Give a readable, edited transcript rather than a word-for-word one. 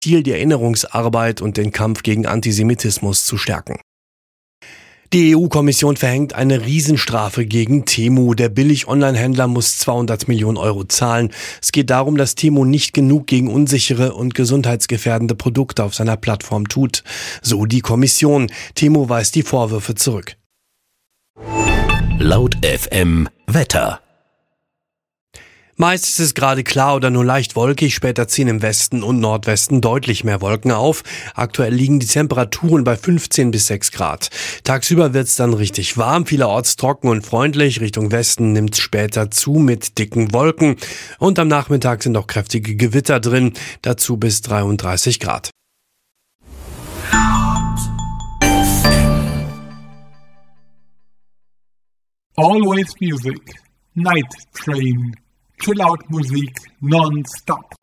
Ziel, die Erinnerungsarbeit und den Kampf gegen Antisemitismus zu stärken. Die EU-Kommission verhängt eine Riesenstrafe gegen Temu. Der Billig-Online-Händler muss 200 Millionen Euro zahlen. Es geht darum, dass Temu nicht genug gegen unsichere und gesundheitsgefährdende Produkte auf seiner Plattform tut. So die Kommission. Temu weist die Vorwürfe zurück. Laut FM Wetter. Meist ist es gerade klar oder nur leicht wolkig, später ziehen im Westen und Nordwesten deutlich mehr Wolken auf. Aktuell liegen die Temperaturen bei 15 bis 6 Grad. Tagsüber wird es dann richtig warm, vielerorts trocken und freundlich. Richtung Westen nimmt es später zu mit dicken Wolken. Und am Nachmittag sind auch kräftige Gewitter drin, dazu bis 33 Grad. Always Music, Night Train. Chill-Out-Musik non-stop.